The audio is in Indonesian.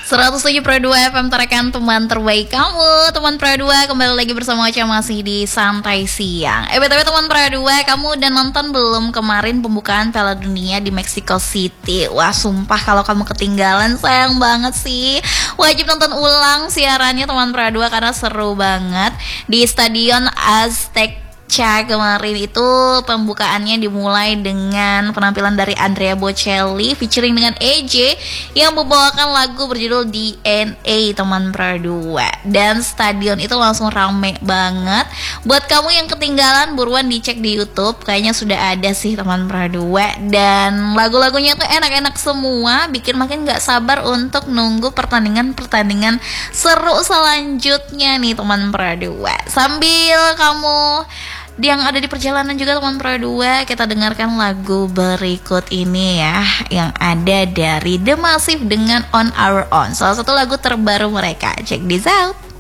107,2 FM Tarakan, teman terbaik kamu. Teman Pro 2 kembali lagi bersama Ocha, masih di Santai Siang. BTW teman Pro 2, kamu udah nonton belum kemarin pembukaan Piala Dunia di Mexico City? Wah sumpah kalau kamu ketinggalan sayang banget sih. Wajib nonton ulang siarannya teman Pro 2 karena seru banget. Di Stadion Azteca kemarin itu pembukaannya dimulai dengan penampilan dari Andrea Bocelli featuring dengan EJ yang membawakan lagu berjudul DNA teman Pro 2. Dan stadion itu langsung rame banget. Buat kamu yang ketinggalan, buruan dicek di YouTube, kayaknya sudah ada sih teman Pro 2. Dan lagu-lagunya tuh enak-enak semua, bikin makin gak sabar untuk nunggu pertandingan-pertandingan seru selanjutnya nih teman Pro 2. Sambil kamu yang ada di perjalanan juga teman Pro 2, kita dengarkan lagu berikut ini ya, yang ada dari The Massive dengan On Our Own, salah satu lagu terbaru mereka. Check this out.